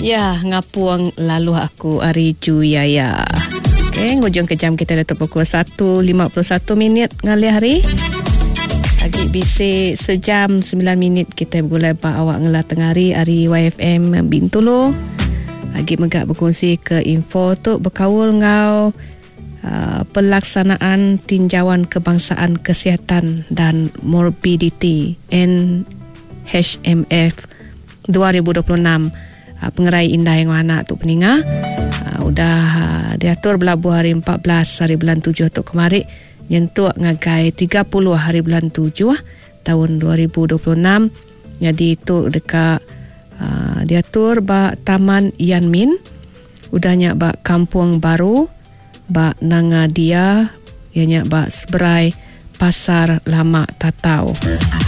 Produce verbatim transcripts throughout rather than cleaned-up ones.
Ya, ngapuang lalu aku Ari Juyaya. Okay, ngujung ke jam kita dah pukul satu lima puluh satu minit ngali hari. Lagi bisi sejam sembilan minit kita boleh ba awak ngela tengah hari Ari Y F M Bintulu. Lagi megak berkongsi ke info tu berkawul ngau uh, pelaksanaan tinjauan kebangsaan kesihatan dan morbidity N H M F dua ribu dua puluh enam. Uh, pengerai indah yang anak tu peninga uh, udah uh, diatur berlabuh hari empat belas hari bulan tujuh tu kemarin nyentuh ngagai tiga puluh hari bulan tujuh tahun dua ribu dua puluh enam. Jadi itu dekat uh, diatur ba Taman Yanmin, udahnya ba Kampung Baru, ba Nangadia, ianya ba Seberai Pasar Lama Tatau.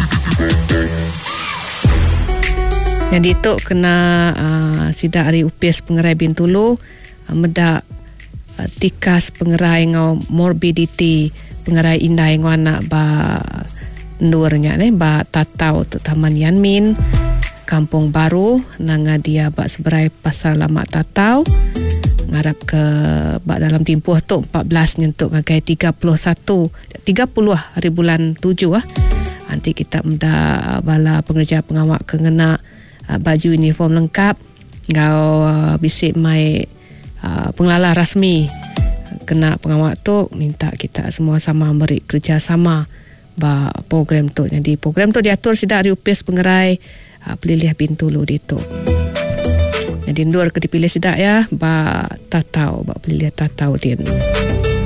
Jadi itu kena uh, sidak hari upis pengerai Bintulu uh, medak uh, tikas pengerai ngau morbidity pengerai indah yang anak ba ndurnya ni ba Tatau tu Taman Yanmin, Kampung Baru, Nangadia ba Seberai Pasar Lama Tatau. Ngarap ke ba dalam tempoh tu empat belas nyentuk ngagai tiga puluh satu tiga puluh hari bulan tujuh ah. Nanti kita menda bala pengerja pengawak kengena uh, baju uniform lengkap ngau uh, bisik mai uh, pengelala rasmi kena pengawak tu minta kita semua sama beri kerjasama ba program tu. Jadi program tu diatur sidak hari upis pengerai uh, pelilih Bintulu ditu. Jadi ndur ke dipilih sidak ya ba Tatau ba pelilih Tatau din.